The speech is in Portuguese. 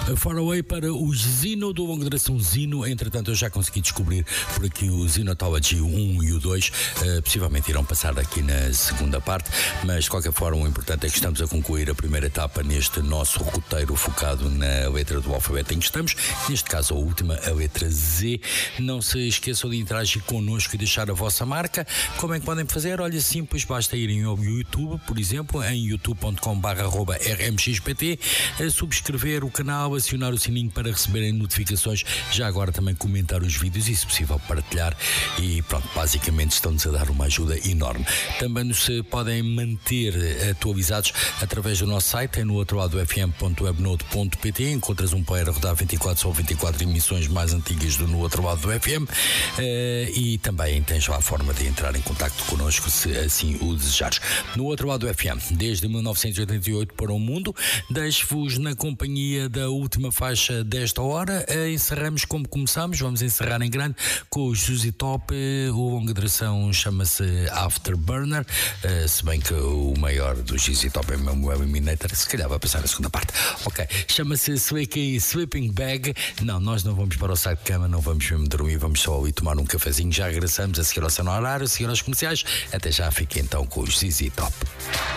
Far Away para o Zino, do longa duração Zino. Entretanto, eu já consegui descobrir por aqui o Zinotology 1 e o 2. Possivelmente irão passar aqui na segunda parte, mas de qualquer forma o importante é que estamos a concluir a primeira etapa neste nosso roteiro focado na letra do alfabeto em que estamos, neste caso a última, a letra Z. Não se esqueçam de interagir connosco e deixar a vossa marca. Como é que podem fazer? Olha, simples, basta irem ao YouTube, por exemplo, em youtube.com/rmxpt, subscrever o canal, acionar o sininho para receberem notificações, já agora também comentar os vídeos e, se possível, partilhar. E pronto, basicamente estão-nos a dar uma ajuda enorme. Também nos podem manter atualizados através do nosso site, é no outro lado do fm.webnode.pt. Encontras um player a rodar 24 emissões mais antigas do No Outro Lado do FM, e também tens lá a forma de entrar em contacto connosco, se assim o desejares. No Outro Lado do FM, desde 1988 para o mundo. Deixo-vos na companhia da última faixa desta hora. Encerramos como começamos, vamos encerrar em grande com os ZZ Top. O longa duração chama-se Afterburner, se bem que o maior dos ZZ Top é mesmo o Eliminator, se calhar vai passar a segunda parte. Ok, chama-se Sleeping Bag. Não, nós não vamos para o saco de cama, não vamos mesmo dormir, vamos só ali tomar um cafezinho. Já regressamos a seguir ao seu horário, a seguir aos comerciais. Até já, fiquem então com os ZZ Top.